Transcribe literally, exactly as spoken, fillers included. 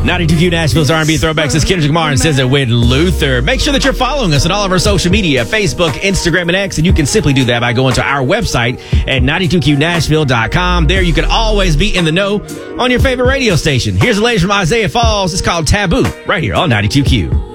ninety-two Q Nashville's R and B Throwbacks is Kendrick Lamar and says it with Luther. Make sure that you're following us on all of our social media, Facebook, Instagram, and X, and you can simply do that by going to our website at ninety-two Q Nashville dot com. There you can always be in the know on your favorite radio station. Here's the latest from Isaiah Falls. It's called Taboo, right here on ninety-two Q.